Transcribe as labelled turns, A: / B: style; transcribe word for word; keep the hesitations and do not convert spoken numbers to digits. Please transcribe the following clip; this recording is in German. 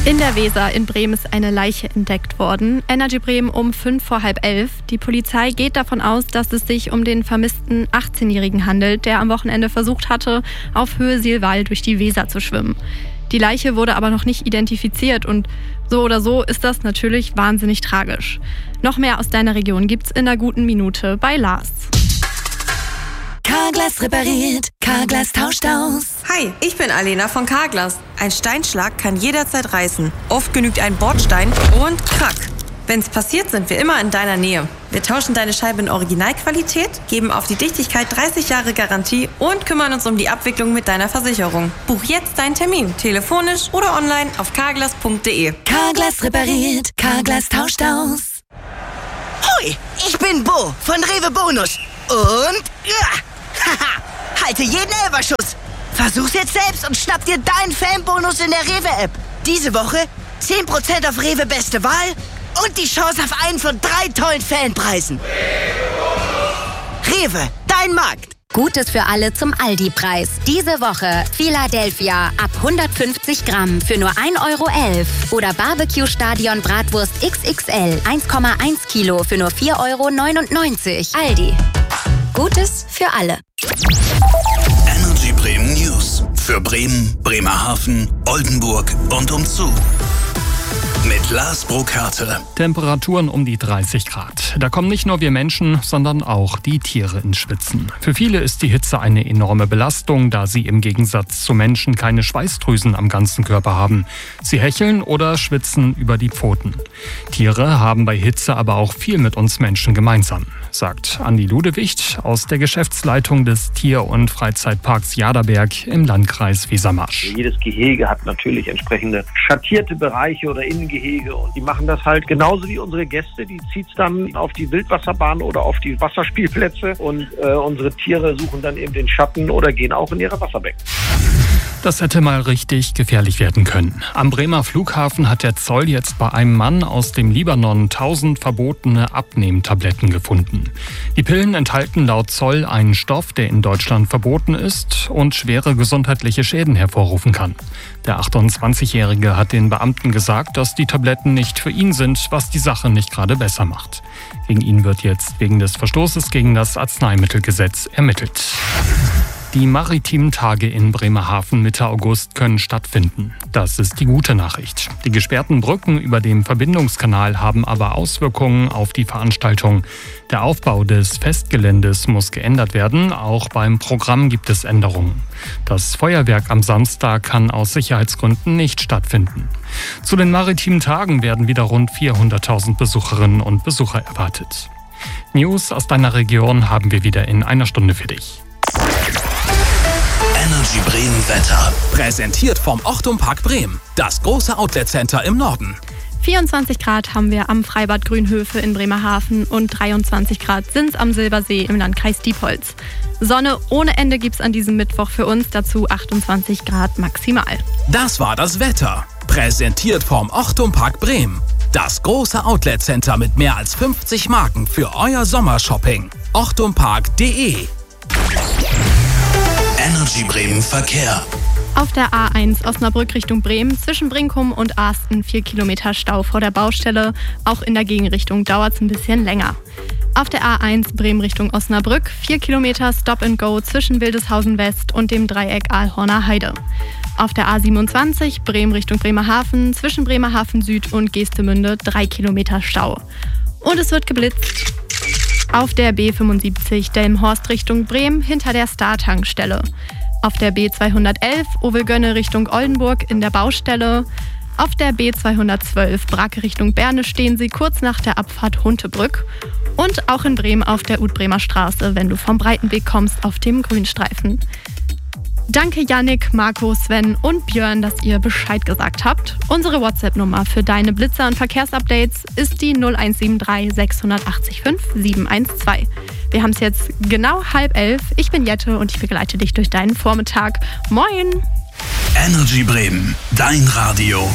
A: In der Weser in Bremen ist eine Leiche entdeckt worden. Energy Bremen um fünf vor halb elf. Die Polizei geht davon aus, dass es sich um den vermissten achtzehnjährigen handelt, der am Wochenende versucht hatte, auf Höhe Silval durch die Weser zu schwimmen. Die Leiche wurde aber noch nicht identifiziert und so oder so ist das natürlich wahnsinnig tragisch. Noch mehr aus deiner Region gibt's in einer guten Minute bei Lars.
B: Carglass repariert, Carglass tauscht aus.
C: Hi, ich bin Alena von Carglass. Ein Steinschlag kann jederzeit reißen. Oft genügt ein Bordstein und krack. Wenn's passiert, sind wir immer in deiner Nähe. Wir tauschen deine Scheibe in Originalqualität, geben auf die Dichtigkeit dreißig Jahre Garantie und kümmern uns um die Abwicklung mit deiner Versicherung. Buch jetzt deinen Termin, telefonisch oder online auf carglass punkt de.
B: Carglass repariert, Carglass tauscht aus.
D: Hoi, ich bin Bo von Rewe Bonus. Und ja, haha, halte jeden Elferschuss. Versuch's jetzt selbst und schnapp dir deinen Fanbonus in der Rewe-App. Diese Woche zehn Prozent auf Rewe Beste Wahl und die Chance auf einen von drei tollen Fanpreisen. Rewe, dein Markt.
E: Gutes für alle zum Aldi-Preis. Diese Woche Philadelphia ab hundertfünfzig Gramm für nur ein Euro elf. Oder Barbecue Stadion Bratwurst X X L eins Komma eins Kilo für nur vier Euro neunundneunzig. Aldi. Gutes für alle.
F: Energy Bremen News. Für Bremen, Bremerhaven, Oldenburg und umzu. Mit Lars Burkhardt.
G: Temperaturen um die dreißig Grad. Da kommen nicht nur wir Menschen, sondern auch die Tiere ins Schwitzen. Für viele ist die Hitze eine enorme Belastung, da sie im Gegensatz zu Menschen keine Schweißdrüsen am ganzen Körper haben. Sie hecheln oder schwitzen über die Pfoten. Tiere haben bei Hitze aber auch viel mit uns Menschen gemeinsam, sagt Andi Ludewicht aus der Geschäftsleitung des Tier- und Freizeitparks Jaderberg im Landkreis Wesermarsch.
H: Jedes Gehege hat natürlich entsprechende schattierte Bereiche oder Innengehege und die machen das halt genauso wie unsere Gäste. Die zieht's dann auf die Wildwasserbahn oder auf die Wasserspielplätze und äh, unsere Tiere suchen dann eben den Schatten oder gehen auch in ihre Wasserbecken.
G: Das hätte mal richtig gefährlich werden können. Am Bremer Flughafen hat der Zoll jetzt bei einem Mann aus dem Libanon tausend verbotene Abnehmtabletten gefunden. Die Pillen enthalten laut Zoll einen Stoff, der in Deutschland verboten ist und schwere gesundheitliche Schäden hervorrufen kann. Der achtundzwanzigjährige hat den Beamten gesagt, dass die Tabletten nicht für ihn sind, was die Sache nicht gerade besser macht. Gegen ihn wird jetzt wegen des Verstoßes gegen das Arzneimittelgesetz ermittelt. Die maritimen Tage in Bremerhaven Mitte August können stattfinden. Das ist die gute Nachricht. Die gesperrten Brücken über dem Verbindungskanal haben aber Auswirkungen auf die Veranstaltung. Der Aufbau des Festgeländes muss geändert werden. Auch beim Programm gibt es Änderungen. Das Feuerwerk am Samstag kann aus Sicherheitsgründen nicht stattfinden. Zu den maritimen Tagen werden wieder rund vierhunderttausend Besucherinnen und Besucher erwartet. News aus deiner Region haben wir wieder in einer Stunde für dich.
F: Energy Bremen Wetter.
I: Präsentiert vom Ochtum Park Bremen. Das große Outlet-Center im Norden.
A: vierundzwanzig Grad haben wir am Freibad Grünhöfe in Bremerhaven und dreiundzwanzig Grad sind es am Silbersee im Landkreis Diepholz. Sonne ohne Ende gibt's an diesem Mittwoch für uns, dazu achtundzwanzig Grad maximal.
I: Das war das Wetter. Präsentiert vom Ochtum Park Bremen. Das große Outlet-Center mit mehr als fünfzig Marken für euer Sommershopping. ochtum park punkt de.
F: Energy Bremen Verkehr.
A: Auf der A eins Osnabrück Richtung Bremen zwischen Brinkum und Arsten vier Kilometer Stau vor der Baustelle. Auch in der Gegenrichtung dauert es ein bisschen länger. Auf der A eins Bremen Richtung Osnabrück vier Kilometer Stop and Go zwischen Wildeshausen West und dem Dreieck Aalhorner Heide. Auf der A siebenundzwanzig Bremen Richtung Bremerhaven zwischen Bremerhaven Süd und Geestemünde drei Kilometer Stau. Und es wird geblitzt. Auf der B fünfundsiebzig Delmenhorst Richtung Bremen hinter der Star-Tankstelle. Auf der B zweihundertelf Ovelgönne Richtung Oldenburg in der Baustelle. Auf der B zweihundertzwölf Brake Richtung Berne stehen sie kurz nach der Abfahrt Huntebrück. Und auch in Bremen auf der Utbremer Straße, wenn du vom Breitenweg kommst, auf dem Grünstreifen. Danke Yannick, Marco, Sven und Björn, dass ihr Bescheid gesagt habt. Unsere WhatsApp-Nummer für deine Blitzer- und Verkehrsupdates ist die null eins sieben drei sechs acht fünf sieben eins zwei. Wir haben es jetzt genau halb elf. Ich bin Jette und ich begleite dich durch deinen Vormittag. Moin!
F: Energy Bremen, dein Radio.